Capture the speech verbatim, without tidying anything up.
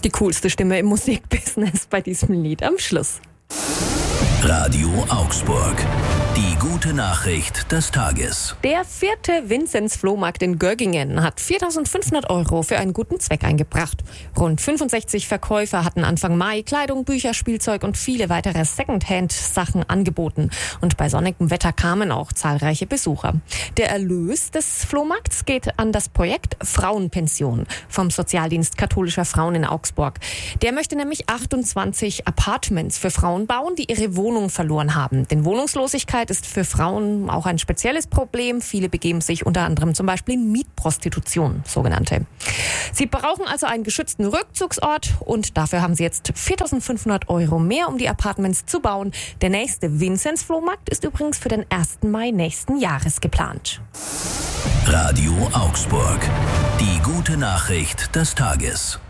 Die coolste Stimme im Musikbusiness bei diesem Lied am Schluss. Radio Augsburg. Die gute Nachricht des Tages. Der vierte Vinzenz-Flohmarkt in Göggingen hat viertausendfünfhundert Euro für einen guten Zweck eingebracht. Rund fünfundsechzig Verkäufer hatten Anfang Mai Kleidung, Bücher, Spielzeug und viele weitere Secondhand-Sachen angeboten. Und bei sonnigem Wetter kamen auch zahlreiche Besucher. Der Erlös des Flohmarkts geht an das Projekt Frauenpension vom Sozialdienst katholischer Frauen in Augsburg. Der möchte nämlich achtundzwanzig Apartments für Frauen bauen, die ihre Wohnung verloren haben. Denn Wohnungslosigkeit ist für Frauen auch ein spezielles Problem. Viele begeben sich unter anderem zum Beispiel in Mietprostitution, sogenannte. Sie brauchen also einen geschützten Rückzugsort und dafür haben sie jetzt viertausendfünfhundert Euro mehr, um die Apartments zu bauen. Der nächste Vinzenz-Flohmarkt ist übrigens für den ersten Mai nächsten Jahres geplant. Radio Augsburg. Die gute Nachricht des Tages.